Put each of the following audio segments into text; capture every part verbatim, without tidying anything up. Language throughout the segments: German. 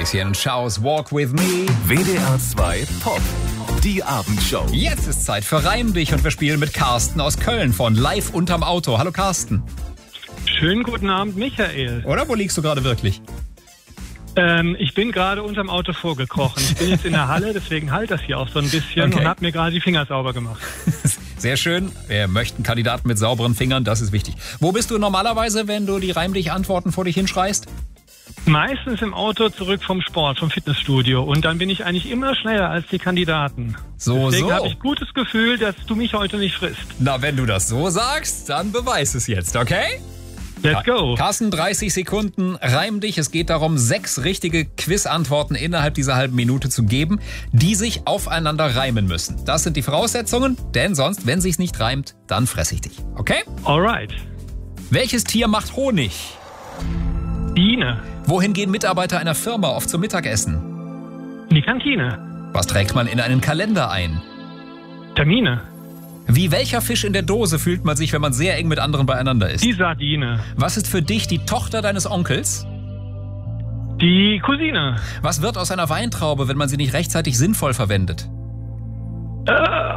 bisschen. Schaus Walk With Me. W D R zwei Pop. Die Abendshow. Jetzt ist Zeit für Reim dich und wir spielen mit Carsten aus Köln von Live unterm Auto. Hallo Carsten. Schönen guten Abend, Michael. Oder wo liegst du gerade wirklich? Ähm, ich bin gerade unterm Auto vorgekrochen. Ich bin jetzt in der Halle, deswegen halt das hier auch so ein bisschen Okay. und habe mir gerade die Finger sauber gemacht. Sehr schön. Wir möchten Kandidaten mit sauberen Fingern, das ist wichtig. Wo bist du normalerweise, wenn du die Reim dich Antworten vor dich hinschreist? Meistens im Auto zurück vom Sport, vom Fitnessstudio. Und dann bin ich eigentlich immer schneller als die Kandidaten. So, Deswegen so. habe ich gutes Gefühl, dass du mich heute nicht frisst. Na, wenn du das so sagst, dann beweis es jetzt, okay? Let's go. Carsten, dreißig Sekunden, reim dich. Es geht darum, sechs richtige Quiz-Antworten innerhalb dieser halben Minute zu geben, die sich aufeinander reimen müssen. Das sind die Voraussetzungen, denn sonst, wenn sich's nicht reimt, dann fress ich dich. Okay? Alright. Welches Tier macht Honig? Biene. Wohin gehen Mitarbeiter einer Firma oft zum Mittagessen? In die Kantine. Was trägt man in einen Kalender ein? Termine. Wie welcher Fisch in der Dose fühlt man sich, wenn man sehr eng mit anderen beieinander ist? Die Sardine. Was ist für dich die Tochter deines Onkels? Die Cousine. Was wird aus einer Weintraube, wenn man sie nicht rechtzeitig sinnvoll verwendet? Äh,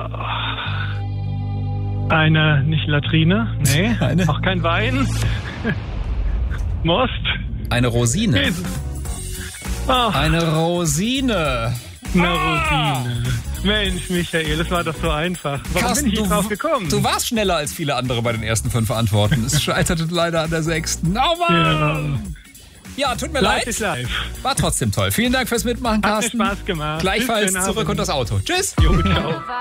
eine, nicht Latrine. Nee. Eine? Auch kein Wein. Most. Eine Rosine. Jesus. Ach, Eine Rosine. eine Rosine. Mensch, Michael, das war doch so einfach. Warum Carsten, bin ich nicht du, drauf gekommen? du warst schneller als viele andere bei den ersten fünf Antworten. Es scheiterte leider an der sechsten. Oh Mann! ja. Ja, tut mir Live leid. ist live. War trotzdem toll. Vielen Dank fürs Mitmachen, Hat mir Carsten. Spaß gemacht. Gleichfalls Bis schönen zurück Abend. und das Auto. Tschüss. Jo, ciao.